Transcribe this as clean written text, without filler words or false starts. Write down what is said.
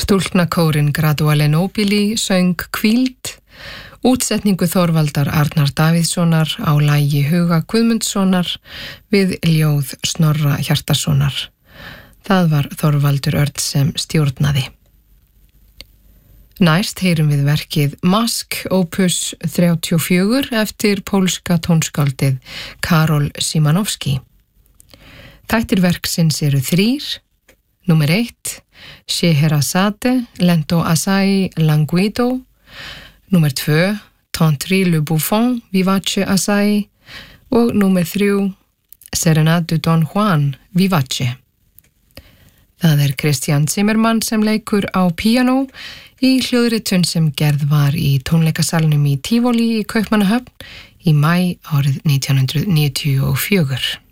Stúlknakórinn Graduale Nobili söng Hvíld, útsetningu Þorvaldar Arnar Davíðssonar á lagi Huga Guðmundssonar við ljóð Snorra Hjartarsonar. Það var Þorvaldur Örn sem stjórnaði. Næst heyrum við verkið Mask opus 34 eftir pólska tónskáldið Karol Szymanowski. Þættir verksins eru 3. Númer 1, Scheherazade, Lento assai languido. Númer 2, Tantri le Buffon, Vivace assai. Og númer 3, Serenade de Don Juan, Vivace. Það er Kristján Zimmermann sem leikur á píanó í hljóðritun sem gerð var í tónleikasalnum í Tivoli í Kaupmannahöfn í maí árið 1994.